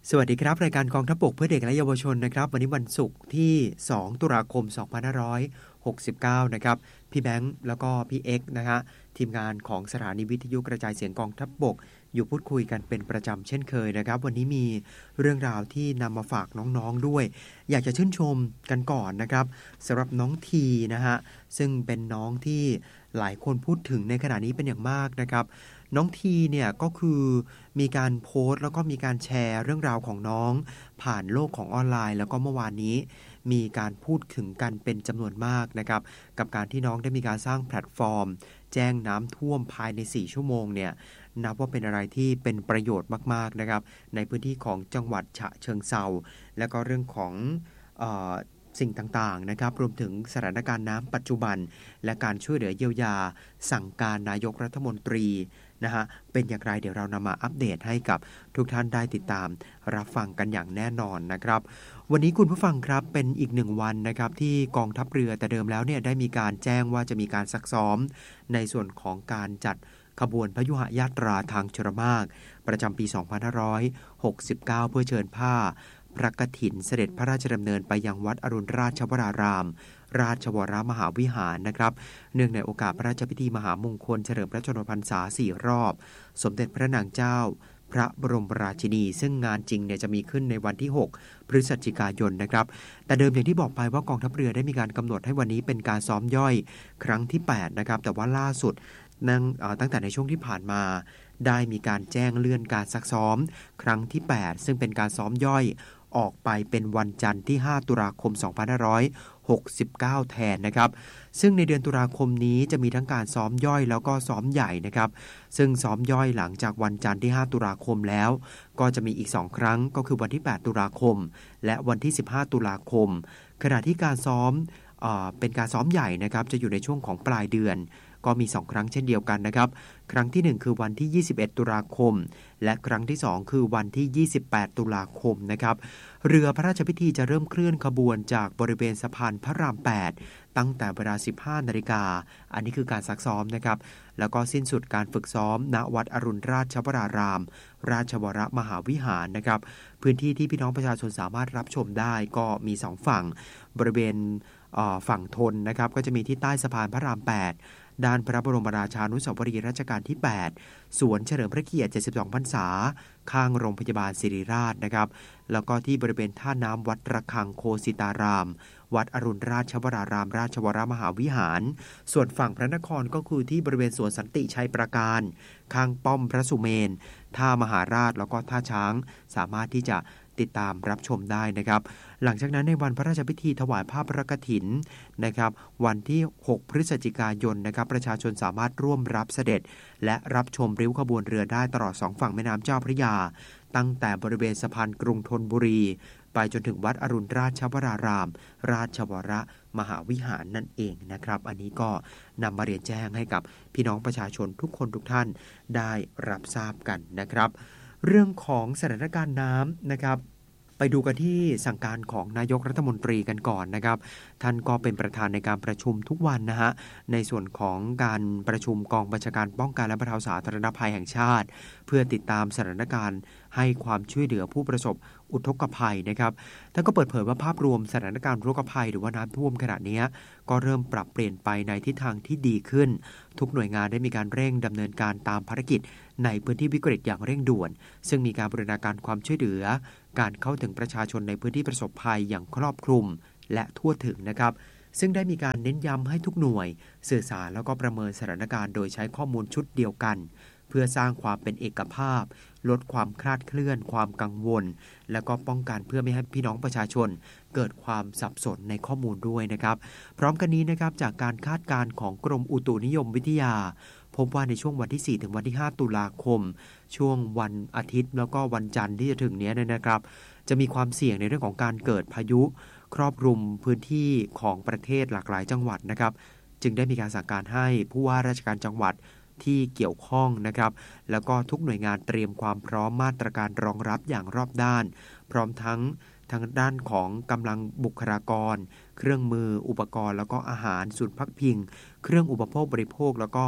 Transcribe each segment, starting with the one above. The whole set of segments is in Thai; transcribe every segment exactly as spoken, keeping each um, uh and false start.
สวัสดีครับรายการกองทัพบกเพื่อเด็กและเยาวชนนะครับวันนี้วันศุกร์ที่สองตุลาคมสองพันห้าร้อยหกสิบเก้านะครับพี่แบงค์แล้วก็พี่เอ็กซ์นะฮะทีมงานของสถานีวิทยุกระจายเสียงกองทัพบกอยู่พูดคุยกันเป็นประจำเช่นเคยนะครับวันนี้มีเรื่องราวที่นำมาฝากน้องๆด้วยอยากจะชื่นชมกันก่อนนะครับสำหรับน้องทีนะฮะซึ่งเป็นน้องที่หลายคนพูดถึงในขณะนี้เป็นอย่างมากนะครับน้องทีเนี่ยก็คือมีการโพสต์แล้วก็มีการแชร์เรื่องราวของน้องผ่านโลกของออนไลน์แล้วก็เมื่อวานนี้มีการพูดถึงกันเป็นจำนวนมากนะครับกับการที่น้องได้มีการสร้างแพลตฟอร์มแจ้งน้ำท่วมภายในสี่ชั่วโมงเนี่ยนับว่าเป็นอะไรที่เป็นประโยชน์มากๆนะครับในพื้นที่ของจังหวัดฉะเชิงเทราและก็เรื่องของเอ่อสิ่งต่างๆนะครับรวมถึงสถานการณ์น้ำปัจจุบันและการช่วยเหลือเยียวยาสั่งการนายกรัฐมนตรีนะฮะเป็นอย่างไรเดี๋ยวเรานำมาอัปเดตให้กับทุกท่านได้ติดตามรับฟังกันอย่างแน่นอนนะครับวันนี้คุณผู้ฟังครับเป็นอีกหนึ่งวันนะครับที่กองทัพเรือแต่เดิมแล้วเนี่ยได้มีการแจ้งว่าจะมีการซักซ้อมในส่วนของการจัดขบวนพยุหยาตราทางชลมารประจำปีสองพันห้าร้อยหกสิบเก้าเพื่อเชิญผ้าพระกฐินเสด็จพระราชดำเนินไปยังวัดอรุณราชวรารามราชวรมหาวิหารนะครับเนื่องในโอกาสพระราชพิธีมหามงคลเฉลิมพระชนมพรรษาสี่รอบสมเด็จพระนางเจ้าพระบรมราชินีซึ่งงานจริงเนี่ยจะมีขึ้นในวันที่หกพฤศจิกายนนะครับแต่เดิมอย่างที่บอกไปว่ากองทัพเรือได้มีการกำหนดให้วันนี้เป็นการซ้อมย่อยครั้งที่แปดนะครับแต่ว่าล่าสุดนั่งตั้งแต่ในช่วงที่ผ่านมาได้มีการแจ้งเลื่อนการซักซ้อมครั้งที่แปดซึ่งเป็นการซ้อมย่อยออกไปเป็นวันจันทร์ที่ห้าตุลาคมสองพันห้าร้อยหกสิบเก้าแทนนะครับซึ่งในเดือนตุลาคมนี้จะมีทั้งการซ้อมย่อยแล้วก็ซ้อมใหญ่นะครับซึ่งซ้อมย่อยหลังจากวันจันทร์ที่ห้าตุลาคมแล้วก็จะมีอีกสองครั้งก็คือวันที่แปดตุลาคมและวันที่สิบห้าตุลาคมขณะที่การซ้อมเอ่อเป็นการซ้อมใหญ่นะครับจะอยู่ในช่วงของปลายเดือนก็มีสองครั้งเช่นเดียวกันนะครับครั้งที่หนึ่งคือวันที่ยี่สิบเอ็ดตุลาคมและครั้งที่สองคือวันที่ยี่สิบแปดตุลาคมนะครับเรือพระราชพิธีจะเริ่มเคลื่อนขบวนจากบริเวณสะพานพระรามแปดตั้งแต่เวลา สิบห้านาฬิกาอันนี้คือการซักซ้อมนะครับแล้วก็สิ้นสุดการฝึกซ้อมณวัดอรุณราชวรารามราชวรมหาวิหารนะครับพื้นที่ที่พี่น้องประชาชนสามารถรับชมได้ก็มีสองฝั่งบริเวณฝั่งทนนะครับก็จะมีที่ใต้สะพานพระรามแปดด้านพระบรมราชานุสาวรีย์รัชกาลที่แปดสวนเฉลิมพระเกียรติเจ็ดสิบสองพรรษาข้างโรงพยาบาลศิริราชนะครับแล้วก็ที่บริเวณท่าน้ำวัดระฆังโคสิตารามวัดอรุณราชวรารามราชวรมหาวิหารส่วนฝั่งพระนครก็คือที่บริเวณสวนสันติชัยประการข้างป้อมพระสุเมนท่ามหาราชแล้วก็ท่าช้างสามารถที่จะติดตามรับชมได้นะครับหลังจากนั้นในวันพระราชพิธีถวายผ้าพระกฐินนะครับวันที่หกพฤศจิกายนนะครับประชาชนสามารถร่วมรับเสด็จและรับชมริ้วขบวนเรือได้ตลอดสองฝั่งแม่น้ำเจ้าพระยาตั้งแต่บริเวณสะพานกรุงธนบุรีไปจนถึงวัดอรุณราชวรารามราชวรมหาวิหารนั่นเองนะครับอันนี้ก็นำมาเรียนแจ้งให้กับพี่น้องประชาชนทุกคนทุกท่านได้รับทราบกันนะครับเรื่องของสถานการณ์น้ำนะครับไปดูกันที่สั่งการของนายกรัฐมนตรีกันก่อนนะครับท่านก็เป็นประธานในการประชุมทุกวันนะฮะในส่วนของการประชุมกองบัญชาการป้องกันและบรรเทาสาธารณภัยแห่งชาติเพื่อติดตามสถานการณ์ให้ความช่วยเหลือผู้ประสบอุทกภัยนะครับท่านก็เปิดเผยว่าภาพรวมสถานการณ์อุทกภัยหรือว่าน้ำท่วมขณะนี้ก็เริ่มปรับเปลี่ยนไปในทิศทางที่ดีขึ้นทุกหน่วยงานได้มีการเร่งดำเนินการตามภารกิจในพื้นที่วิกฤตอย่างเร่งด่วนซึ่งมีการบูรณาการความช่วยเหลือการเข้าถึงประชาชนในพื้นที่ประสบภัยอย่างครอบคลุมและทั่วถึงนะครับซึ่งได้มีการเน้นย้ำให้ทุกหน่วยสื่อสารแล้วก็ประเมินสถานการณ์โดยใช้ข้อมูลชุดเดียวกันเพื่อสร้างความเป็นเอกภาพลดความคลาดเคลื่อนความกังวลและก็ป้องกันเพื่อไม่ให้พี่น้องประชาชนเกิดความสับสนในข้อมูลด้วยนะครับพร้อมกันนี้นะครับจากการคาดการณ์ของกรมอุตุนิยมวิทยาพบว่าในช่วงวันที่สี่ถึงวันที่ห้าตุลาคมช่วงวันอาทิตย์แล้วก็วันจันทร์ที่จะถึงนี้นะครับจะมีความเสี่ยงในเรื่องของการเกิดพายุครอบคลุมพื้นที่ของประเทศหลากหลายจังหวัดนะครับจึงได้มีการสั่งการให้ผู้ว่าราชการจังหวัดที่เกี่ยวข้องนะครับแล้วก็ทุกหน่วยงานเตรียมความพร้อมมาตรการรองรับอย่างรอบด้านพร้อมทั้งทางด้านของกำลังบุคลากรเครื่องมืออุปกรณ์แล้วก็อาหารศูนย์พักพิงเครื่องอุปโภคบริโภคแล้วก็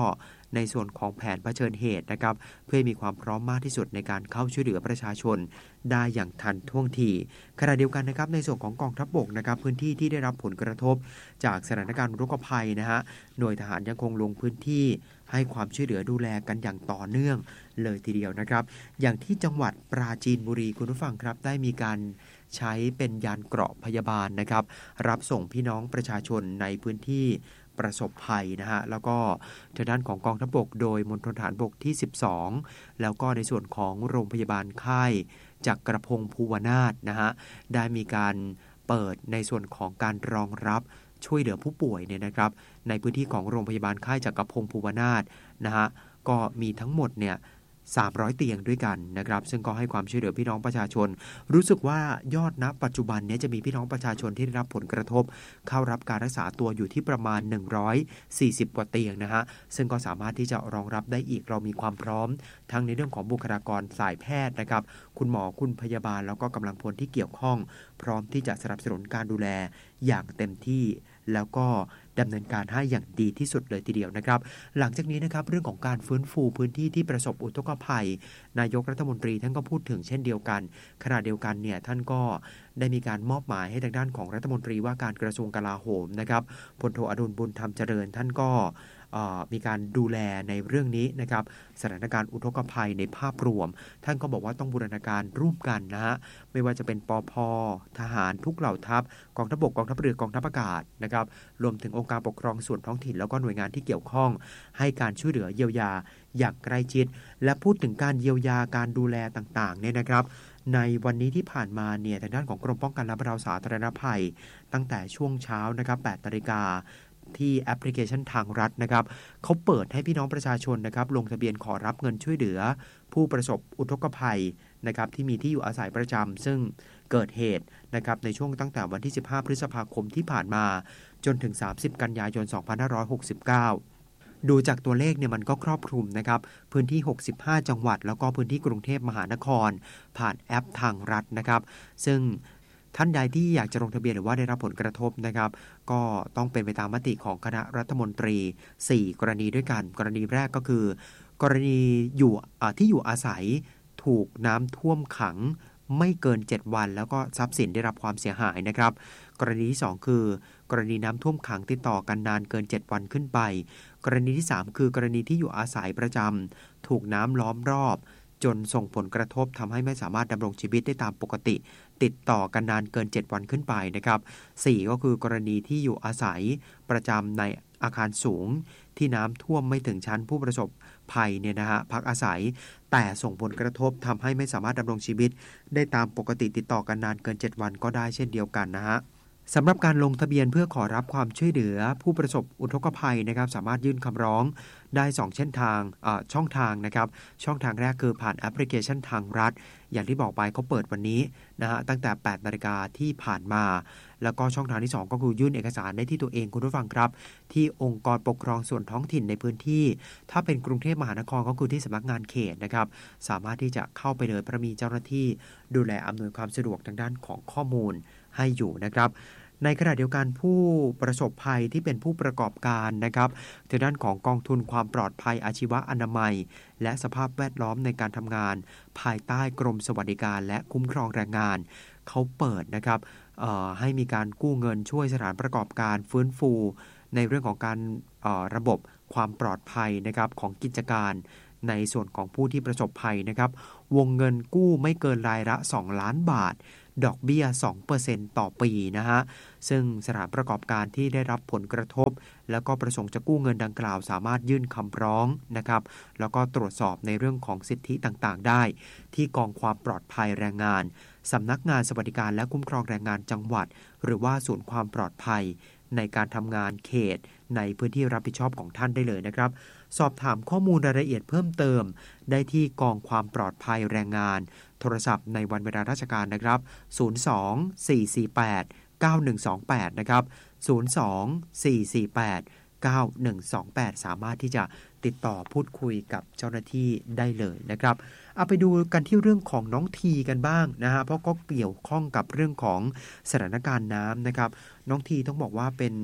ในส่วนของแผนเผชิญเหตุนะครับเพื่อมีความพร้อมมากที่สุดในการเข้าช่วยเหลือประชาชนได้อย่างทันท่วงทีขณะเดียวกันนะครับในส่วนของกองทัพบกนะครับพื้นที่ที่ได้รับผลกระทบจากสถานการณ์อุทกภัยนะฮะหน่วยทหารยังคงลงพื้นที่ให้ความช่วยเหลือดูแลกันอย่างต่อเนื่องเลยทีเดียวนะครับอย่างที่จังหวัดปราจีนบุรีคุณผู้ฟังครับได้มีการใช้เป็นยานเกราะพยาบาลนะครับรับส่งพี่น้องประชาชนในพื้นที่ประสบภัยนะฮะแล้วก็ทางด้านของกองทัพบกโดยมณฑลทหารบกที่สิบสองแล้วก็ในส่วนของโรงพยาบาลค่ายจักรพงศ์ภูวนาถนะฮะได้มีการเปิดในส่วนของการรองรับช่วยเหลือผู้ป่วยเนี่ยนะครับในพื้นที่ของโรงพยาบาลค่ายจักรพงศ์ภูวนาถนะฮะก็มีทั้งหมดเนี่ยสามร้อยเตียงด้วยกันนะครับซึ่งก็ให้ความช่วยเหลือพี่น้องประชาชนรู้สึกว่ายอดณปัจจุบันนี้จะมีพี่น้องประชาชนที่ได้รับผลกระทบเข้ารับการรักษาตัวอยู่ที่ประมาณหนึ่งร้อยสี่สิบกว่าเตียงนะฮะซึ่งก็สามารถที่จะรองรับได้อีกเรามีความพร้อมทั้งในเรื่องของบุคลากรสายแพทย์นะครับคุณหมอคุณพยาบาลแล้วก็กำลังพลที่เกี่ยวข้องพร้อมที่จะสนับสนุนการดูแลอย่างเต็มที่แล้วก็ดำเนินการให้อย่างดีที่สุดเลยทีเดียวนะครับหลังจากนี้นะครับเรื่องของการฟื้นฟูพื้นที่ที่ประสบอุทกภัยนายกรัฐมนตรีท่านก็พูดถึงเช่นเดียวกันขณะเดียวกันเนี่ยท่านก็ได้มีการมอบหมายให้ทางด้านของรัฐมนตรีว่าการกระทรวงกลาโหมนะครับพลโทอดุลบุญธรรมเจริญท่านก็มีการดูแลในเรื่องนี้นะครับสถานการณ์อุทกภัยในภาพรวมท่านก็บอกว่าต้องบูรณาการร่วมกันนะฮะไม่ว่าจะเป็นปภ.ทหารทุกเหล่าทัพกองทัพบกกองทัพเรือกองทัพอากาศนะครับรวมถึงองค์การปกครองส่วนท้องถิ่นแล้วก็หน่วยงานที่เกี่ยวข้องให้การช่วยเหลือเยียวยาอย่างใกล้ชิดและพูดถึงการเยียวยาการดูแลต่างๆเนี่ยนะครับในวันนี้ที่ผ่านมาเนี่ยทางด้านของกรมป้องกันและบรรเทาสาธารณภัยตั้งแต่ช่วงเช้านะครับแปดนาฬิกาที่แอปพลิเคชันทางรัฐนะครับเขาเปิดให้พี่น้องประชาชนนะครับลงทะเบียนขอรับเงินช่วยเหลือผู้ประสบอุทกภัยนะครับที่มีที่อยู่อาศัยประจำซึ่งเกิดเหตุนะครับในช่วงตั้งแต่วันที่สิบห้าพฤษภาคมที่ผ่านมาจนถึงสามสิบกันยายนสองพันห้าร้อยหกสิบเก้าดูจากตัวเลขเนี่ยมันก็ครอบคลุมนะครับพื้นที่หกสิบห้าจังหวัดแล้วก็พื้นที่กรุงเทพมหานครผ่านแอปทางรัฐนะครับซึ่งท่านใดที่อยากจะลงทะเบียนหรือว่าได้รับผลกระทบนะครับก็ต้องเป็นไปตามมติของคณะรัฐมนตรีสี่กรณีด้วยกันกรณีแรกก็คือกรณีอยู่ที่อยู่อาศัยถูกน้ำท่วมขังไม่เกินเจ็ดวันแล้วก็ทรัพย์สินได้รับความเสียหายนะครับกรณีที่สองคือกรณีน้ำท่วมขังติดต่อกันนานเกินเจ็ดวันขึ้นไปกรณีที่สามคือกรณีที่อยู่อาศัยประจำถูกน้ำล้อมรอบจนส่งผลกระทบทำให้ไม่สามารถดำรงชีวิตได้ตามปกติติดต่อกันนานเกินเจ็ดวันขึ้นไปนะครับสี่ก็คือกรณีที่อยู่อาศัยประจำในอาคารสูงที่น้ำท่วมไม่ถึงชั้นผู้ประสบภัยเนี่ยนะฮะพักอาศัยแต่ส่งผลกระทบทำให้ไม่สามารถดำรงชีวิตได้ตามปกติติดต่อกันนานเกินเจ็ดวันก็ได้เช่นเดียวกันนะฮะสำหรับการลงทะเบียนเพื่อขอรับความช่วยเหลือผู้ประสบอุทกภัยนะครับสามารถยื่นคำร้องได้สองเส้นทางช่องทางนะครับช่องทางแรกคือผ่านแอปพลิเคชันทางรัฐอย่างที่บอกไปเขาเปิดวันนี้นะฮะตั้งแต่แปดนาฬิกาที่ผ่านมาแล้วก็ช่องทางที่สองก็คือยื่นเอกสารได้ที่ตัวเองคุณผู้ฟังครับที่องค์กรปกครองส่วนท้องถิ่นในพื้นที่ถ้าเป็นกรุงเทพมหานครก็คือที่สำนักงานเขตนะครับสามารถที่จะเข้าไปเลยเพราะมีเจ้าหน้าที่ดูแลอำนวยความสะดวกทางด้านของข้อมูลให้อยู่นะครับในขณะเดียวกันผู้ประสบภัยที่เป็นผู้ประกอบการนะครับทางด้านของกองทุนความปลอดภัยอาชีวะอนามัยและสภาพแวดล้อมในการทำงานภายใต้กรมสวัสดิการและคุ้มครองแรงงานเขาเปิดนะครับให้มีการกู้เงินช่วยสถานประกอบการฟื้นฟูในเรื่องของการระบบความปลอดภัยนะครับของกิจการในส่วนของผู้ที่ประสบภัยนะครับวงเงินกู้ไม่เกินรายละสองล้านบาทดอกเบี้ย สองเปอร์เซ็นต์ ต่อปีนะฮะซึ่งสถานประกอบการที่ได้รับผลกระทบแล้วก็ประสงค์จะกู้เงินดังกล่าวสามารถยื่นคำร้องนะครับแล้วก็ตรวจสอบในเรื่องของสิทธิต่างๆได้ที่กองความปลอดภัยแรงงานสำนักงานสวัสดิการและคุ้มครองแรงงานจังหวัดหรือว่าศูนย์ความปลอดภัยในการทำงานเขตในพื้นที่รับผิดชอบของท่านได้เลยนะครับสอบถามข้อมูลรายละเอียดเพิ่มเติมได้ที่กองความปลอดภัยแรงงานโทรศัพท์ในวันเวลาราชการนะครับศูนย์ สอง สี่ สี่ แปด เก้า หนึ่ง สอง แปดนะครับศูนย์ สอง สี่ สี่ แปด เก้า หนึ่ง สอง แปดสามารถที่จะติดต่อพูดคุยกับเจ้าหน้าที่ได้เลยนะครับเอาไปดูกันที่เรื่องของน้องทีกันบ้างนะฮะเพราะก็เกี่ยวข้องกับเรื่องของสถานการณ์น้ำนะครับน้องทีต้องบอกว่าเป็น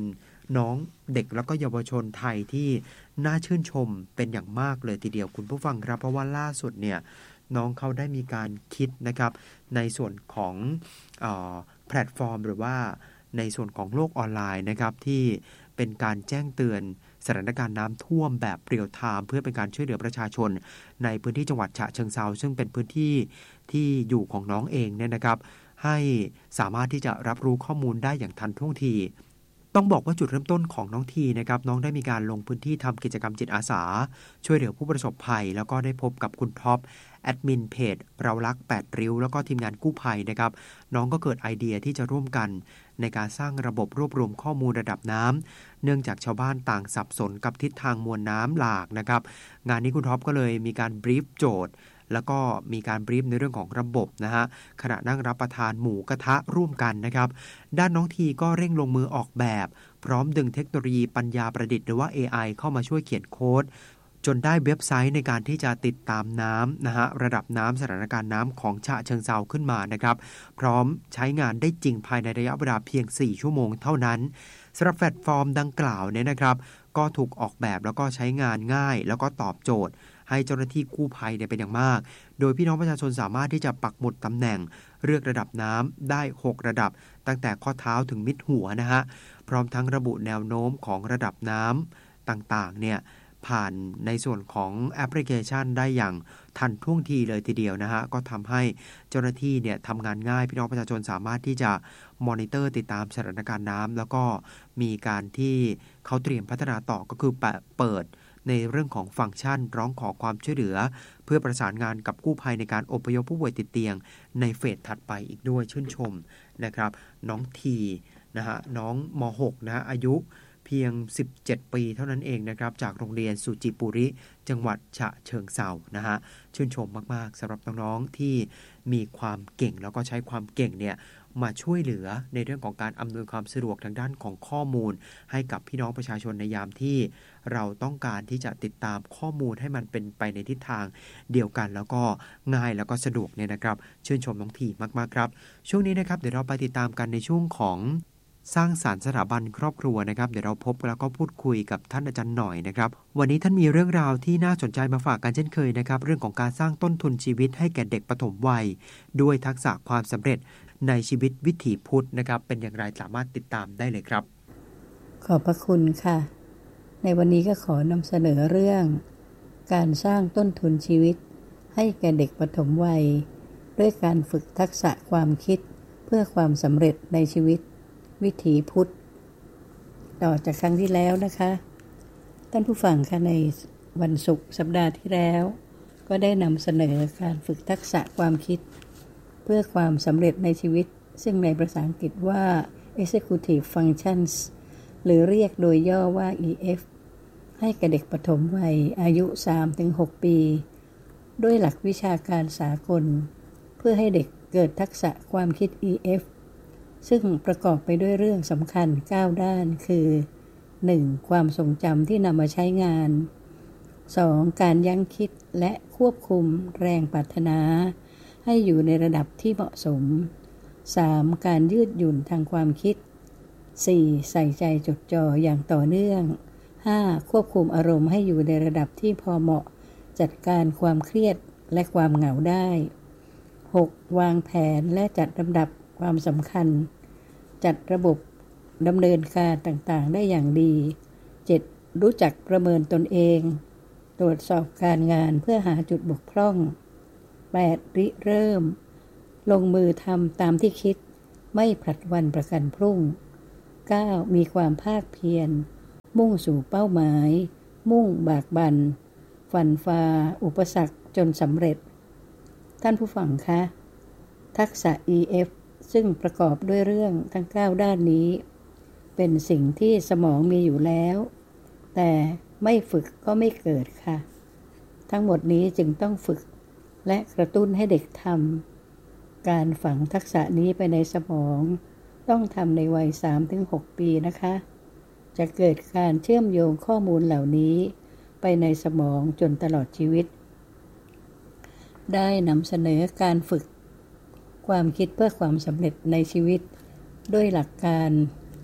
น้องเด็กแล้วก็เยาวชนไทยที่น่าชื่นชมเป็นอย่างมากเลยทีเดียวคุณผู้ฟังครับเพราะว่าล่าสุดเนี่ยน้องเขาได้มีการคิดนะครับในส่วนของเอ่อแพลตฟอร์มหรือว่าในส่วนของโลกออนไลน์นะครับที่เป็นการแจ้งเตือนสถานการณ์น้ำท่วมแบบเรียลไทม์เพื่อเป็นการช่วยเหลือประชาชนในพื้นที่จังหวัดฉะเชิงเทราซึ่งเป็นพื้นที่ที่อยู่ของน้องเองเนี่ยนะครับให้สามารถที่จะรับรู้ข้อมูลได้อย่างทันท่วงทีต้องบอกว่าจุดเริ่มต้นของน้องทีนะครับน้องได้มีการลงพื้นที่ทำกิจกรรมจิตอาสาช่วยเหลือผู้ประสบภัยแล้วก็ได้พบกับคุณท็อปแอดมินเพจเรารักแปดริ้วแล้วก็ทีมงานกู้ภัยนะครับน้องก็เกิดไอเดียที่จะร่วมกันในการสร้างระบบรวบรวมข้อมูลระดับน้ำเนื่องจากชาวบ้านต่างสับสนกับทิศทางมวลน้ำหลากนะครับงานนี้คุณท็อปก็เลยมีการบรีฟโจทย์แล้วก็มีการบรีฟในเรื่องของระบบนะฮะขณะนั่งรับประทานหมูกระทะร่วมกันนะครับด้านน้องทีก็เร่งลงมือออกแบบพร้อมดึงเทคโนโลยีปัญญาประดิษฐ์หรือว่า เอ ไอ เข้ามาช่วยเขียนโค้ดจนได้เว็บไซต์ในการที่จะติดตามน้ำนะฮะระดับน้ำสถานการณ์น้ำของฉะเชิงเทราขึ้นมานะครับพร้อมใช้งานได้จริงภายในระยะเวลาเพียงสี่ชั่วโมงเท่านั้นสำหรับแพลตฟอร์มดังกล่าวเนี่ยนะครับก็ถูกออกแบบแล้วก็ใช้งานง่ายแล้วก็ตอบโจทย์ให้เจ้าหน้าที่กู้ภัยเนี่ยเป็นอย่างมากโดยพี่น้องประชาชนสามารถที่จะปักหมุดตำแหน่งเลือกระดับน้ำได้หกระดับตั้งแต่ข้อเท้าถึงมิดหัวนะฮะพร้อมทั้งระบุแนวโน้มของระดับน้ำต่างๆเนี่ยผ่านในส่วนของแอปพลิเคชันได้อย่างทันท่วงทีเลยทีเดียวนะฮะก็ทำให้เจ้าหน้าที่เนี่ยทำงานง่ายพี่น้องประชาชนสามารถที่จะมอนิเตอร์ติดตามสถานการณ์น้ำแล้วก็มีการที่เขาเตรียมพัฒนาต่อก็คือเปิดในเรื่องของฟังก์ชันร้องขอความช่วยเหลือเพื่อประสานงานกับกู้ภัยในการอพยพผู้ป่วยติดเตียงในเฟสถัดไปอีกด้วยชื่นชมนะครับน้องทีนะฮะน้องม หก นะฮะอายุเพียงสิบเจ็ดปีเท่านั้นเองนะครับจากโรงเรียนสุจิปุริจังหวัดฉะเชิงเทรานะฮะชื่นชมมากๆสำหรับน้องๆที่มีความเก่งแล้วก็ใช้ความเก่งเนี่ยมาช่วยเหลือในเรื่องของการอำนวยความสะดวกทางด้านของข้อมูลให้กับพี่น้องประชาชนในยามที่เราต้องการที่จะติดตามข้อมูลให้มันเป็นไปในทิศทางเดียวกันแล้วก็ง่ายแล้วก็สะดวกเนี่ยนะครับชื่นชมน้องทีมากๆครับช่วงนี้นะครับเดี๋ยวเราไปติดตามกันในช่วงของสร้างสรรค์สถาบันครอบครัวนะครับเดี๋ยวเราพบแล้วก็พูดคุยกับท่านอาจารย์หน่อยนะครับวันนี้ท่านมีเรื่องราวที่น่าสนใจมาฝากกันเช่นเคยนะครับเรื่องของการสร้างต้นทุนชีวิตให้แก่เด็กปฐมวัยด้วยทักษะความสำเร็จในชีวิตวิถีพุทธนะครับเป็นอย่างไรสามารถติดตามได้เลยครับขอบพระคุณค่ะในวันนี้ก็ขอนำเสนอเรื่องการสร้างต้นทุนชีวิตให้แก่เด็กปฐมวัยด้วยการฝึกทักษะความคิดเพื่อความสำเร็จในชีวิตวิถีพุทธต่อจากครั้งที่แล้วนะคะท่านผู้ฟังค่ะในวันศุกร์สัปดาห์ที่แล้วก็ได้นำเสนอการฝึกทักษะความคิดเพื่อความสำเร็จในชีวิตซึ่งในภาษาอังกฤษว่า Executive Functions หรือเรียกโดยย่อว่า อี เอฟ ให้แก่เด็กปฐมวัยอายุ สามถึงหก ปีด้วยหลักวิชาการสากลเพื่อให้เด็กเกิดทักษะความคิด อี เอฟ ซึ่งประกอบไปด้วยเรื่องสำคัญเก้าด้านคือ หนึ่ง. ความทรงจำที่นำมาใช้งาน สอง. การยั้งคิดและควบคุมแรงปรารถนาให้อยู่ในระดับที่เหมาะสม สาม. การยืดหยุ่นทางความคิด สี่. ใส่ใจจดจ่ออย่างต่อเนื่อง ห้า. ควบคุมอารมณ์ให้อยู่ในระดับที่พอเหมาะจัดการความเครียดและความเหงาได้ หก. วางแผนและจัดลำดับความสำคัญจัดระบบดำเนินการต่างๆได้อย่างดี เจ็ด. รู้จักประเมินตนเองตรวจสอบการงานเพื่อหาจุดบกพร่อง แปด. ริเริ่มลงมือทำตามที่คิดไม่ผลัดวันประกันพรุ่ง เก้า. มีความภาคเพียรมุ่งสู่เป้าหมายมุ่งบากบั่นฟันฝ่าอุปสรรคจนสำเร็จท่านผู้ฟังคะทักษะ อี เอฟ ซึ่งประกอบด้วยเรื่องทั้งเก้าด้านนี้เป็นสิ่งที่สมองมีอยู่แล้วแต่ไม่ฝึกก็ไม่เกิดค่ะทั้งหมดนี้จึงต้องฝึกและกระตุ้นให้เด็กทำการฝังทักษะนี้ไปในสมองต้องทำในวัย สามถึงหก ปีนะคะจะเกิดการเชื่อมโยงข้อมูลเหล่านี้ไปในสมองจนตลอดชีวิตได้นำเสนอการฝึกความคิดเพื่อความสำเร็จในชีวิตด้วยหลักการ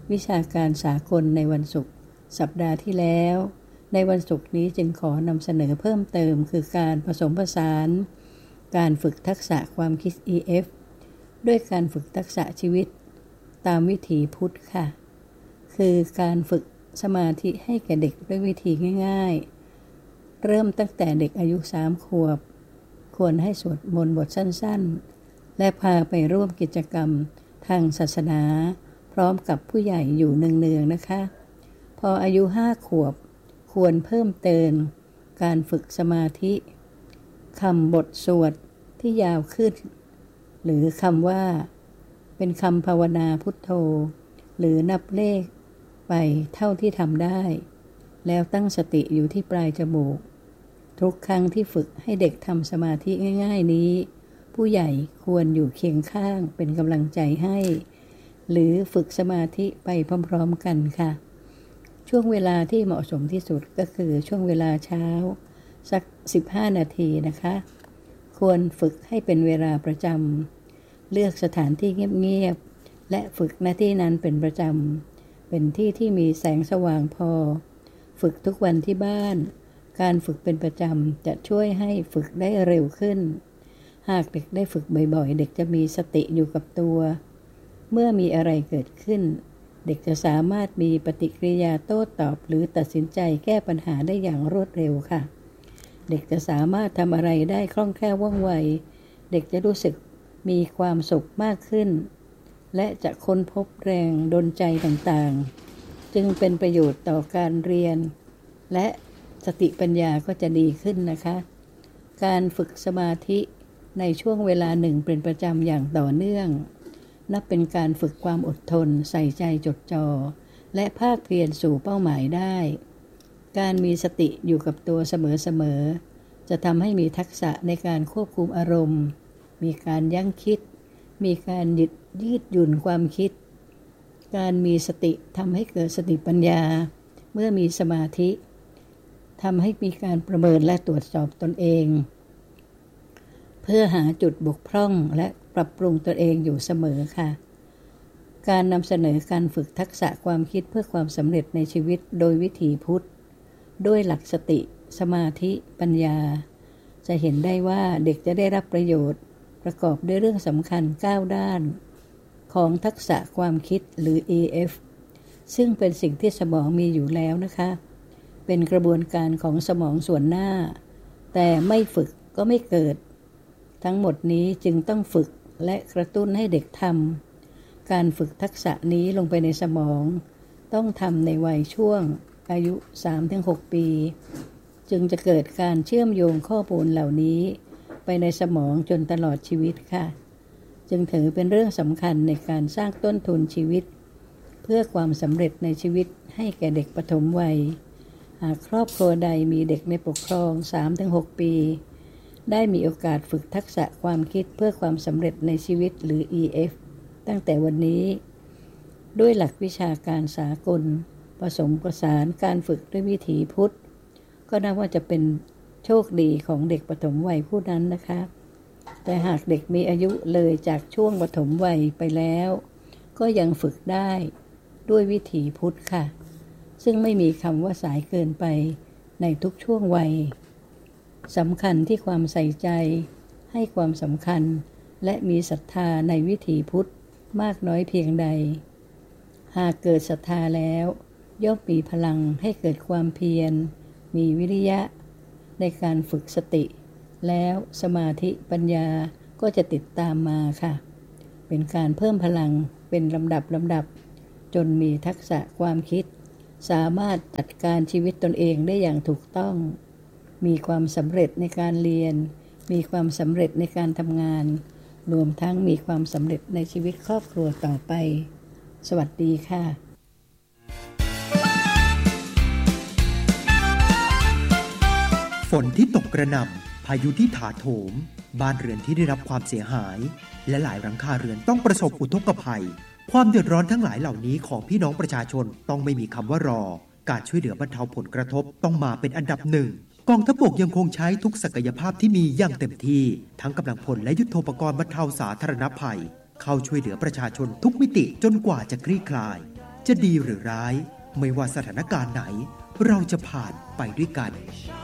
วิชาการสากลในวันศุกร์สัปดาห์ที่แล้วในวันศุกร์นี้จึงขอนำเสนอเพิ่มเติมคือการผสมผสานการฝึกทักษะความคิด อี เอฟ ด้วยการฝึกทักษะชีวิตตามวิถีพุทธค่ะคือการฝึกสมาธิให้แก่เด็กด้วยวิธีง่ายๆเริ่มตั้งแต่เด็กอายุสามขวบควรให้สวดมนต์บทสั้นๆและพาไปร่วมกิจกรรมทางศาสนาพร้อมกับผู้ใหญ่อยู่เนืองๆนะคะพออายุห้าขวบควรเพิ่มเติมการฝึกสมาธิคำบทสวดที่ยาวขึ้นหรือคำว่าเป็นคำภาวนาพุทโธหรือนับเลขไปเท่าที่ทำได้แล้วตั้งสติอยู่ที่ปลายจมูกทุกครั้งที่ฝึกให้เด็กทำสมาธิง่ายๆนี้ผู้ใหญ่ควรอยู่เคียงข้างเป็นกำลังใจให้หรือฝึกสมาธิไปพร้อมๆกันค่ะช่วงเวลาที่เหมาะสมที่สุดก็คือช่วงเวลาเช้าสักสิบห้านาทีนะคะควรฝึกให้เป็นเวลาประจำเลือกสถานที่เงียบๆและฝึกหน้าที่นั้นเป็นประจำเป็นที่ที่มีแสงสว่างพอฝึกทุกวันที่บ้านการฝึกเป็นประจำจะช่วยให้ฝึกได้เร็วขึ้นหากเด็กได้ฝึกบ่อยๆเด็กจะมีสติอยู่กับตัวเมื่อมีอะไรเกิดขึ้นเด็กจะสามารถมีปฏิกิริยาโต้ตอบหรือตัดสินใจแก้ปัญหาได้อย่างรวดเร็วค่ะเด็กจะสามารถทำอะไรได้คล่องแคล่วว่องไวเด็กจะรู้สึกมีความสุขมากขึ้นและจะค้นพบแรงดลใจต่างๆจึงเป็นประโยชน์ต่อการเรียนและสติปัญญาก็จะดีขึ้นนะคะการฝึกสมาธิในช่วงเวลาหนึ่งเป็นประจำอย่างต่อเนื่องนับเป็นการฝึกความอดทนใส่ใจจดจ่อและภาคเพียรสู่เป้าหมายได้การมีสติอยู่กับตัวเสมอๆจะทำให้มีทักษะในการควบคุมอารมณ์มีการยั้งคิดมีการหยุดยืดหยุ่นความคิดการมีสติทำให้เกิดสติปัญญาเมื่อมีสมาธิทำให้มีการประเมินและตรวจสอบตนเองเพื่อหาจุดบกพร่องและปรับปรุงตนเองอยู่เสมอค่ะการนำเสนอการฝึกทักษะความคิดเพื่อความสำเร็จในชีวิตโดยวิถีพุทธด้วยหลักสติสมาธิปัญญาจะเห็นได้ว่าเด็กจะได้รับประโยชน์ประกอบด้วยเรื่องสำคัญเก้าด้านของทักษะความคิดหรือ อี เอฟ ซึ่งเป็นสิ่งที่สมองมีอยู่แล้วนะคะเป็นกระบวนการของสมองส่วนหน้าแต่ไม่ฝึกก็ไม่เกิดทั้งหมดนี้จึงต้องฝึกและกระตุ้นให้เด็กทำการฝึกทักษะนี้ลงไปในสมองต้องทำในวัยช่วงอายุ สามถึงหก ปีจึงจะเกิดการเชื่อมโยงข้อมูลเหล่านี้ไปในสมองจนตลอดชีวิตค่ะจึงถือเป็นเรื่องสำคัญในการสร้างต้นทุนชีวิตเพื่อความสำเร็จในชีวิตให้แก่เด็กปฐมวัยหากครอบครัวใดมีเด็กในปกครอง สามถึงหก ปีได้มีโอกาสฝึกทักษะความคิดเพื่อความสำเร็จในชีวิตหรือ อี เอฟ ตั้งแต่วันนี้ด้วยหลักวิชาการสากลผสมผสานการฝึกด้วยวิถีพุทธก็นับว่าจะเป็นโชคดีของเด็กปฐมวัยผู้นั้นนะคะแต่หากเด็กมีอายุเลยจากช่วงปฐมวัยไปแล้วก็ยังฝึกได้ด้วยวิถีพุทธค่ะซึ่งไม่มีคำว่าสายเกินไปในทุกช่วงวัยสำคัญที่ความใส่ใจให้ความสำคัญและมีศรัทธาในวิถีพุทธมากน้อยเพียงใดหากเกิดศรัทธาแล้วย่อมมีพลังให้เกิดความเพียรมีวิริยะในการฝึกสติแล้วสมาธิปัญญาก็จะติดตามมาค่ะเป็นการเพิ่มพลังเป็นลำดับลำดับจนมีทักษะความคิดสามารถจัดการชีวิตตนเองได้อย่างถูกต้องมีความสำเร็จในการเรียนมีความสำเร็จในการทำงานรวมทั้งมีความสำเร็จในชีวิตครอบครัวต่อไปสวัสดีค่ะฝนที่ตกกระหน่ำพายุที่ถาโถมบ้านเรือนที่ได้รับความเสียหายและหลายหลังคาเรือนต้องประสบอุทกภัยความเดือดร้อนทั้งหลายเหล่านี้ของพี่น้องประชาชนต้องไม่มีคำว่ารอการช่วยเหลือบรรเทาผลกระทบต้องมาเป็นอันดับหนึ่งกองทัพบกยังคงใช้ทุกศักยภาพที่มีอย่างเต็มที่ทั้งกำลังพลและยุทโธปกรณ์บรรเทาสาธารณภัยเข้าช่วยเหลือประชาชนทุกมิติจนกว่าจะคลี่คลายจะดีหรือร้ายไม่ว่าสถานการณ์ไหนเราจะผ่านไปด้วยกัน